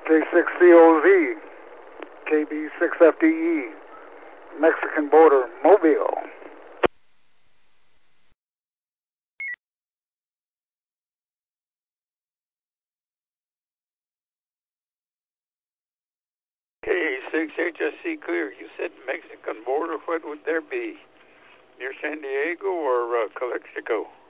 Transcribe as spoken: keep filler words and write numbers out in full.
K six C O Z, K B six F D E, Mexican border, Mobile. K six H S C clear. You said Mexican border. What would there be? Near San Diego or uh, Calexico?